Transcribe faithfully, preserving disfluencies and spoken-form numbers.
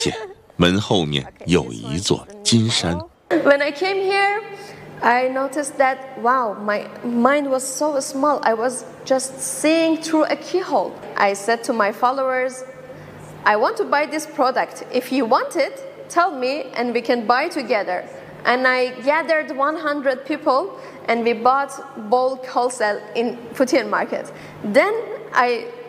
门后面有一座金山。 When I came here, I noticed that, wow, my mind was so small. I was just seeing through a keyhole. I said to my followers, I want to buy this product. If you want it, tell me and we can buy together. And I gathered one hundred people and we bought bulk wholesale in Futian market. Then I